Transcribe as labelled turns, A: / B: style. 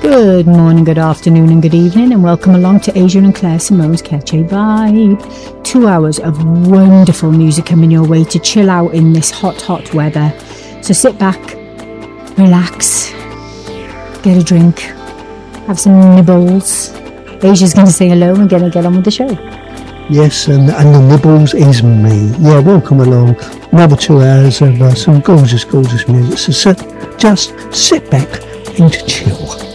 A: Good morning, good afternoon and good evening, and welcome along to Adrian and Claire Simone's Catch a Vibe. 2 hours of wonderful music coming your way to chill out in this hot, hot weather. So sit back, relax, get a drink, have some nibbles. Asia's going to say hello and going to get on with the show.
B: Yes, and the nibbles is me. Yeah, welcome along. Another 2 hours of some gorgeous, gorgeous music. So just sit back and chill.